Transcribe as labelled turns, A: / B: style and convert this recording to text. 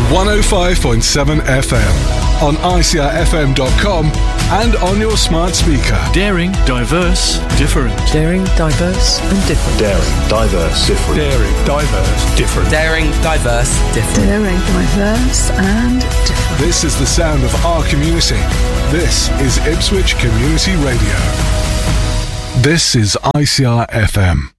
A: 105.7 FM, on ICRFM.com and on your smart speaker.
B: Daring, diverse, different.
C: Daring, diverse and different.
D: Daring, diverse, different.
E: Daring, diverse, different.
F: Daring, diverse, different.
G: Daring, diverse and different.
A: This is the sound of our community. This is Ipswich Community Radio. This is ICR FM.